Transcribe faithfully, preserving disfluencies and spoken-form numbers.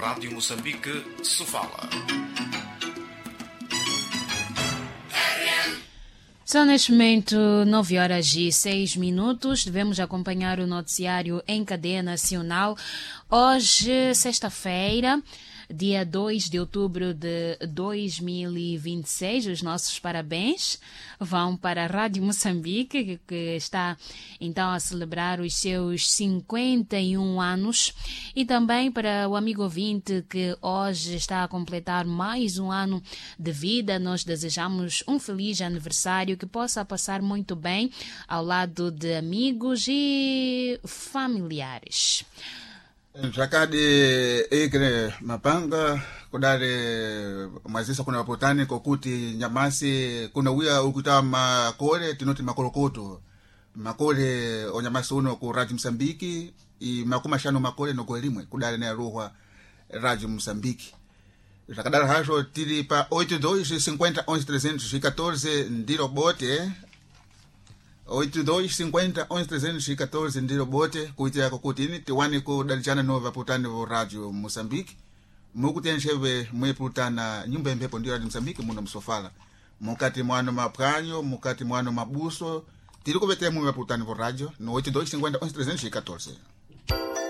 Rádio Moçambique, Sofala. São neste momento nove horas e seis minutos. Devemos acompanhar o noticiário em cadeia nacional. Hoje, sexta-feira, dia dois de outubro de dois mil e vinte e seis, os nossos parabéns vão para a Rádio Moçambique, que, que está então a celebrar os seus cinquenta e um anos, e também para o amigo ouvinte que hoje está a completar mais um ano de vida. Nós desejamos um feliz aniversário, que possa passar muito bem ao lado de amigos e familiares. Mchakadi ikre mapanga kudare mazisa kuna wapotani kokuti nyamasi kuna wia ukuta makore tinoti makorokoto makore onyamasi uno ku Rádio Moçambique i makuma shano makore no goelimwe kudare na ruhwa Rádio Moçambique. Jakadara hajo tiri pa oito dois cinquenta onze trezentos e quatorze ndiro bote oito dois cinquenta onze trezentos e quatorze ndiro bote kuitia kokutini tiwani ku dalijana nova putani vo Radio Moçambique mukutensheve mwe putana nyumba mpepo ndio Radio Moçambique muno msofala mukati mwano mapranyo mukati mwano mabuso tiri kubete mwe putani vo radio no oito dois cinquenta onze trezentos e quatorze.